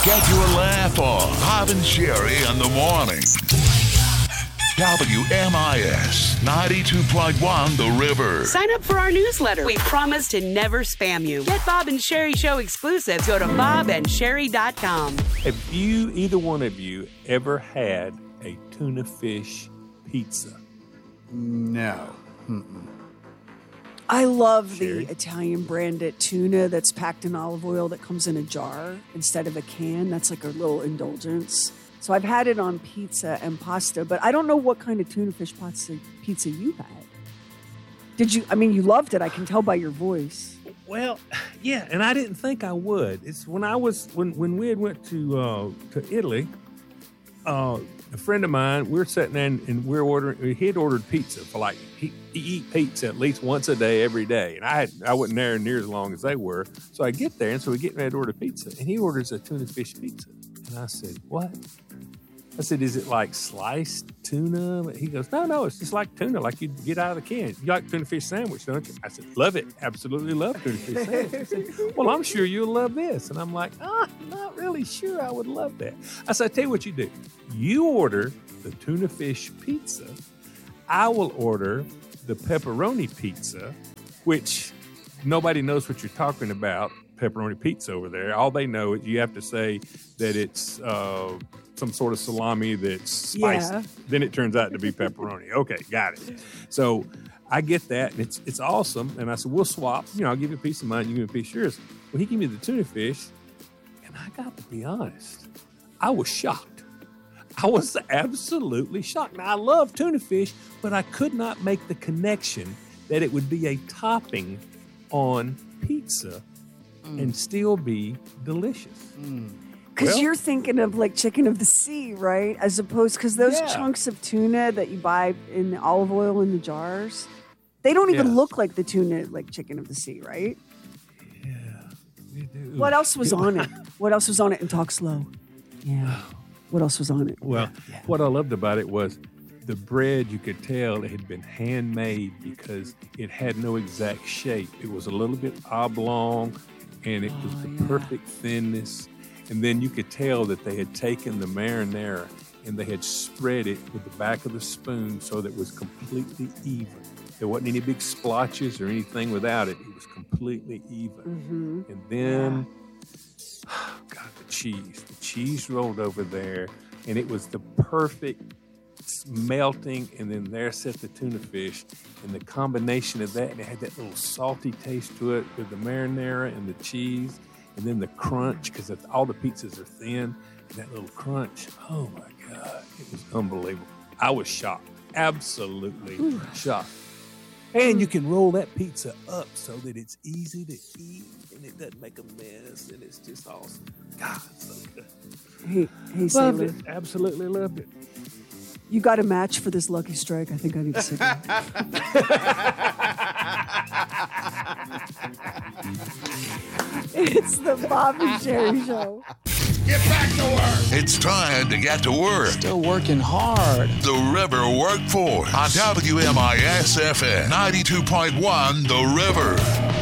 Get your laugh on. Bob and Sherry in the morning. WMIS 92.1 The River. Sign up for our newsletter. We promise to never spam you. Get Bob and Sherry Show exclusives. Go to bobandsherry.com. Have you, either one of you, ever had a tuna fish pizza? No. I love Sherry? the Italian branded tuna that's packed in olive oil that comes in a jar instead of a can. That's like a little indulgence. So I've had it on pizza and pasta, but I don't know what kind of tuna fish pizza you had. Did you? I mean, you loved it. I can tell by your voice. Well, yeah, and I didn't think I would. It's when we had went to Italy. A friend of mine, we were sitting there and we're ordering. He had ordered pizza for like he eat pizza at least once a day every day, and I wasn't there near as long as they were. So I get there, and so we get ready to order pizza, and he orders a tuna fish pizza, and I said, "What?" I said, "Is it like sliced tuna?" He goes, No, it's just like tuna, like you get out of the can. You like tuna fish sandwich, don't you? I said, "Love it. Absolutely love tuna fish sandwich." He said, "Well, I'm sure you'll love this." And I'm like, not really sure I would love that. I said, "I tell you what you do. You order the tuna fish pizza. I will order the pepperoni pizza," which nobody knows what you're talking about, pepperoni pizza over there. All they know is you have to say that it's some sort of salami that's spicy. Yeah. Then it turns out to be pepperoni. Okay, got it. So I get that, and it's awesome. And I said, "We'll swap. I'll give you a piece of mine, you give me a piece of yours." Well, he gave me the tuna fish, and I got to be honest, I was shocked. I was absolutely shocked. Now, I love tuna fish, but I could not make the connection that it would be a topping on pizza and still be delicious. Because Well- you're thinking of like chicken of the sea, right? As opposed, because those Yeah. chunks of tuna that you buy in the olive oil in the jars, they don't even Yeah. look like the tuna, like chicken of the sea, right? You do. What else was on it? What else was on it? And talk slow. Yeah. What else was on it? Well, what I loved about it was the bread, you could tell it had been handmade because it had no exact shape. It was a little bit oblong, and it was the perfect thinness. And then you could tell that they had taken the marinara and they had spread it with the back of the spoon so that it was completely even. There wasn't any big splotches or anything without it. It was completely even. And then, God, the cheese rolled over there, and it was the perfect melting, and then there sat the tuna fish, and the combination of that, and it had that little salty taste to it with the marinara and the cheese, and then the crunch, because all the pizzas are thin, and that little crunch, oh my God, it was unbelievable. I was shocked, absolutely shocked. And you can roll that pizza up so that it's easy to eat and it doesn't make a mess, and it's just awesome. God, so good. Hey, Loved Sailor, it. Absolutely loved it. you got a match for this Lucky Strike? I think I need to sit down. It's the Bob and Sherry Show. Get back to work. It's time to get to work. Still working hard. The River Workforce on WMIS FM 92.1 The River.